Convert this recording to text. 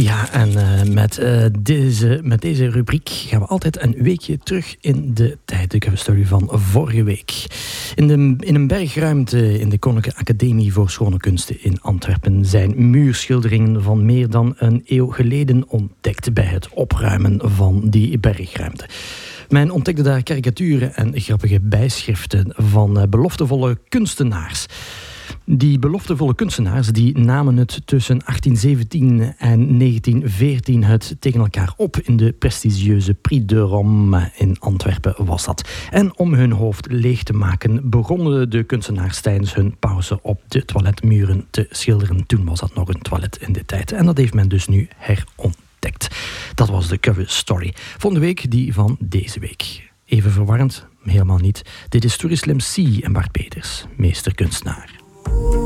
Ja, en met deze rubriek gaan we altijd een weekje terug in de tijd. De coverstory van vorige week. In een bergruimte in de Koninklijke Academie voor Schone Kunsten in Antwerpen zijn muurschilderingen van meer dan een eeuw geleden ontdekt bij het opruimen van die bergruimte. Men ontdekte daar karikaturen en grappige bijschriften van beloftevolle kunstenaars. Die beloftevolle kunstenaars die namen het tussen 1817 en 1914 het tegen elkaar op in de prestigieuze Prix de Rome in Antwerpen was dat. En om hun hoofd leeg te maken begonnen de kunstenaars tijdens hun pauze op de toiletmuren te schilderen. Toen was dat nog een toilet in de tijd. En dat heeft men dus nu herontdekt. Dat was de cover story. Volgende week die van deze week. Even verwarrend? Helemaal niet. Dit is Tourist Slim C en Bart Peters, meesterkunstenaar.